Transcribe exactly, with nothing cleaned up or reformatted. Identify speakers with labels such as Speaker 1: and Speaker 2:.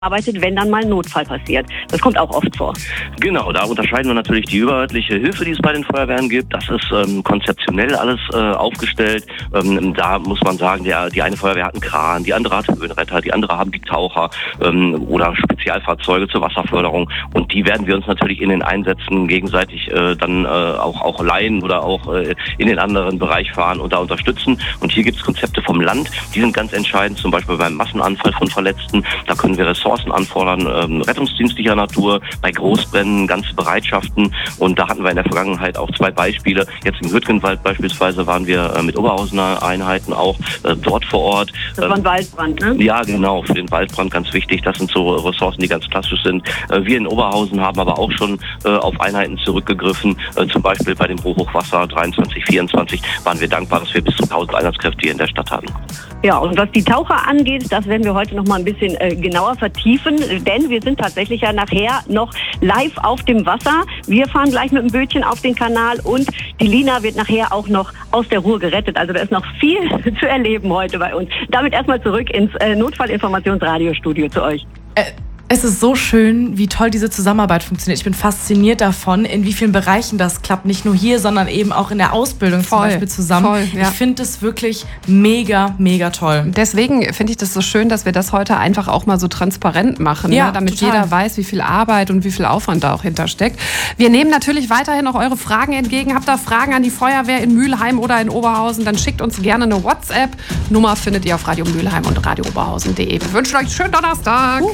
Speaker 1: arbeitet, wenn dann mal ein Notfall passiert. Das kommt auch oft vor.
Speaker 2: Genau, da unterscheiden wir natürlich die überörtliche Hilfe, die es bei den Feuerwehren gibt. Das ist ähm, konzeptionell alles äh, aufgestellt. Ähm, da muss man sagen, der, die eine Feuerwehr hat einen Kran, die andere hat Höhenretter, die andere haben die Taucher ähm, oder Spezialfahrzeuge zur Wasserförderung. Und die werden wir uns natürlich in den Einsätzen gegenseitig äh, dann äh, auch, auch leihen oder auch äh, in den anderen Bereich fahren und da unterstützen. Und hier gibt es Konzepte vom Land, die sind ganz entscheidend, zum Beispiel beim Massenanfall von Verletzten. Da können wir Ressourcen anfordern, ähm, rettungsdienstlicher Natur, bei Großbränden, ganze Bereitschaften. Und da hatten wir in der Vergangenheit auch zwei Beispiele. Jetzt im Hürtgenwald beispielsweise waren wir äh, mit Oberhausener Einheiten auch äh, dort vor Ort.
Speaker 1: Das war ein Waldbrand, ne?
Speaker 2: Ja, genau, für den Waldbrand ganz wichtig. Das sind so Ressourcen, die ganz klassisch sind. Äh, wir in Oberhausen haben aber auch schon äh, auf Einheiten zurückgegriffen. Äh, zum Beispiel bei dem Hochwasser dreiundzwanzig, vierundzwanzig waren wir dankbar, dass wir bis zu tausend Einsatzkräfte hier in der Stadt hatten.
Speaker 1: Ja, und was die Taucher angeht, das werden wir heute noch mal ein bisschen äh, genauer vertiefen, denn wir sind tatsächlich ja nachher noch live auf dem Wasser. Wir fahren gleich mit dem Bötchen auf den Kanal und die Lina wird nachher auch noch aus der Ruhr gerettet. Also da ist noch viel zu erleben heute bei uns. Damit erstmal zurück ins äh, Notfallinformationsradiostudio zu euch.
Speaker 3: Äh. Es ist so schön, wie toll diese Zusammenarbeit funktioniert. Ich bin fasziniert davon, in wie vielen Bereichen das klappt. Nicht nur hier, sondern eben auch in der Ausbildung
Speaker 4: voll,
Speaker 3: zum Beispiel zusammen.
Speaker 4: Voll, ja.
Speaker 3: Ich finde es wirklich mega, mega toll.
Speaker 4: Deswegen finde ich das so schön, dass wir das heute einfach auch mal so transparent machen,
Speaker 3: ja,
Speaker 4: ne? Damit
Speaker 3: total.
Speaker 4: jeder weiß, wie viel Arbeit und wie viel Aufwand da auch hintersteckt. Wir nehmen natürlich weiterhin auch eure Fragen entgegen. Habt ihr Fragen an die Feuerwehr in Mülheim oder in Oberhausen, dann schickt uns gerne eine WhatsApp. Nummer findet ihr auf Radio Mülheim und radio oberhausen punkt de. Wir wünschen euch einen schönen Donnerstag.